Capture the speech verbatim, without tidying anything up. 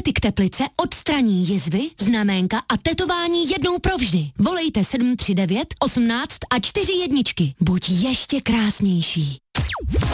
Kosmetik Teplice odstraní jizvy, znaménka a tetování jednou provždy. Volejte sedm tři devět, osmnáct a čtyři jedničky. Buď ještě krásnější.